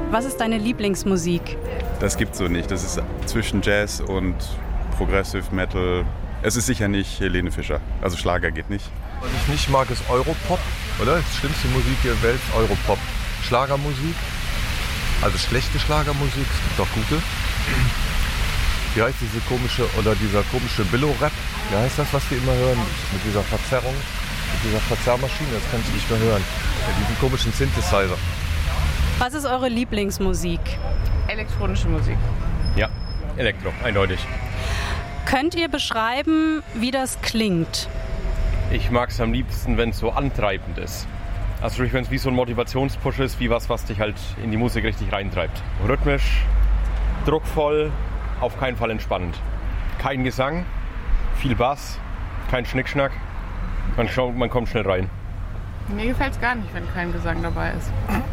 Was ist deine Lieblingsmusik? Das gibt's so nicht. Das ist zwischen Jazz und Progressive Metal. Es ist sicher nicht Helene Fischer. Also Schlager geht nicht. Was ich nicht mag, ist Europop, oder? Die schlimmste Musik der Welt, Europop. Schlagermusik, also schlechte Schlagermusik, es gibt auch gute. Wie heißt dieser komische Billo-Rap? Wie heißt das, was wir immer hören? Mit dieser Verzerrung, mit dieser Verzerrmaschine, das kann ich nicht mehr hören. Mit diesem komischen Synthesizer. Was ist eure Lieblingsmusik? Elektronische Musik. Ja, Elektro, eindeutig. Könnt ihr beschreiben, wie das klingt? Ich mag es am liebsten, wenn es so antreibend ist. Also wenn es wie so ein Motivationspush ist, wie was dich halt in die Musik richtig reintreibt. Rhythmisch, druckvoll, auf keinen Fall entspannend. Kein Gesang, viel Bass, kein Schnickschnack. Man kommt schnell rein. Mir gefällt es gar nicht, wenn kein Gesang dabei ist.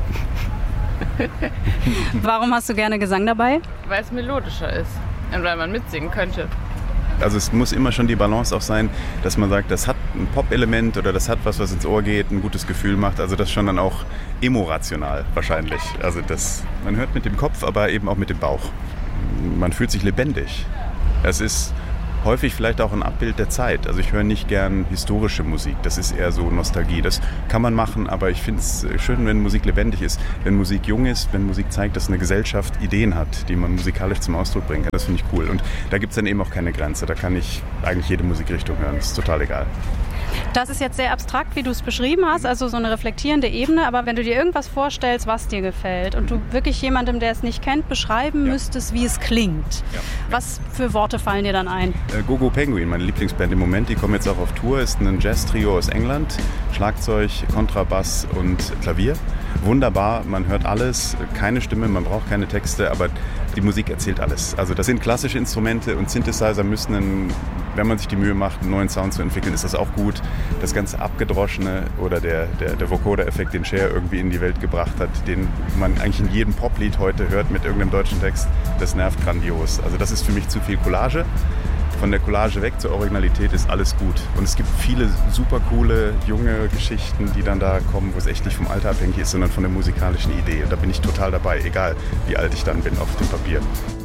Warum hast du gerne Gesang dabei? Weil es melodischer ist und weil man mitsingen könnte. Also es muss immer schon die Balance auch sein, dass man sagt, das hat ein Pop-Element oder das hat was ins Ohr geht, ein gutes Gefühl macht. Also das schon dann auch emorational wahrscheinlich. Also man hört mit dem Kopf, aber eben auch mit dem Bauch. Man fühlt sich lebendig. Es ist häufig vielleicht auch ein Abbild der Zeit. Also ich höre nicht gern historische Musik. Das ist eher so Nostalgie. Das kann man machen, aber ich finde es schön, wenn Musik lebendig ist. Wenn Musik jung ist, wenn Musik zeigt, dass eine Gesellschaft Ideen hat, die man musikalisch zum Ausdruck bringen kann. Das finde ich cool. Und da gibt es dann eben auch keine Grenze. Da kann ich eigentlich jede Musikrichtung hören. Das ist total egal. Das ist jetzt sehr abstrakt, wie du es beschrieben hast, also so eine reflektierende Ebene. Aber wenn du dir irgendwas vorstellst, was dir gefällt und du wirklich jemandem, der es nicht kennt, beschreiben müsstest, wie es klingt, was für Worte fallen dir dann ein? Go-Go Penguin, meine Lieblingsband im Moment, die kommen jetzt auch auf Tour, ist ein Jazz-Trio aus England, Schlagzeug, Kontrabass und Klavier. Wunderbar, man hört alles, keine Stimme, man braucht keine Texte, aber die Musik erzählt alles. Also das sind klassische Instrumente und Synthesizer müssen, wenn man sich die Mühe macht, einen neuen Sound zu entwickeln, ist das auch gut. Das ganze Abgedroschene oder der Vocoder-Effekt, den Cher irgendwie in die Welt gebracht hat, den man eigentlich in jedem Poplied heute hört mit irgendeinem deutschen Text, das nervt grandios. Also das ist für mich zu viel Collage. Von der Collage weg zur Originalität ist alles gut. Und es gibt viele super coole, junge Geschichten, die dann da kommen, wo es echt nicht vom Alter abhängig ist, sondern von der musikalischen Idee. Und da bin ich total dabei, egal wie alt ich dann bin auf dem Papier.